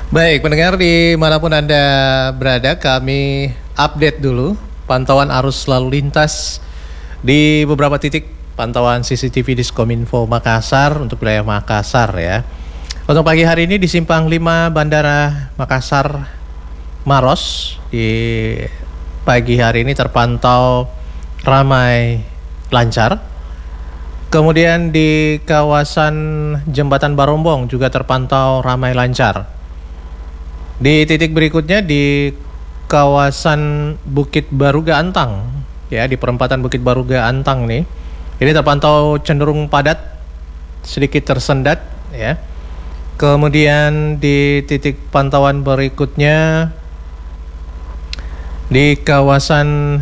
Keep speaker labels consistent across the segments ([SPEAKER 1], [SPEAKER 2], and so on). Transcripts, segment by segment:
[SPEAKER 1] Baik, pendengar dimanapun Anda berada, kami update dulu pantauan arus lalu lintas di beberapa titik pantauan CCTV Diskominfo Makassar untuk wilayah Makassar ya. Untuk pagi hari ini di Simpang 5 Bandara Makassar Maros di pagi hari ini terpantau ramai lancar. Kemudian di kawasan Jembatan Barombong juga terpantau ramai lancar. Di titik berikutnya di kawasan Bukit Baruga Antang, ya di perempatan Bukit Baruga Antang nih, ini terpantau cenderung padat, sedikit tersendat, ya. Kemudian di titik pantauan berikutnya di kawasan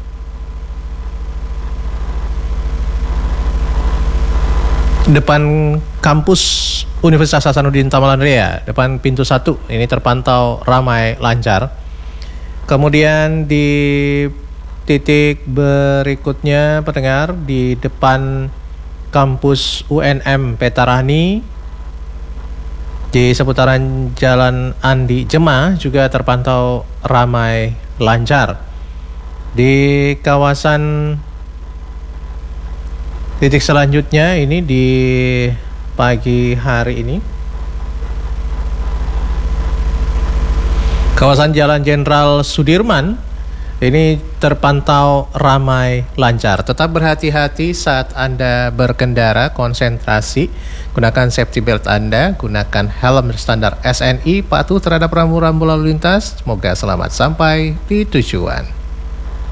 [SPEAKER 1] depan kampus Universitas Hasanuddin Tamalan Raya, depan pintu 1, ini terpantau ramai lancar. Kemudian di titik berikutnya pendengar di depan kampus UNM Petarani di seputaran Jalan Andi Jemah juga terpantau ramai lancar. Di kawasan titik selanjutnya ini di pagi hari ini kawasan Jalan Jenderal Sudirman ini terpantau ramai lancar. Tetap berhati-hati saat Anda berkendara, konsentrasi, gunakan safety belt Anda, gunakan helm standar SNI, patuh terhadap rambu-rambu lalu lintas. Semoga selamat sampai di tujuan.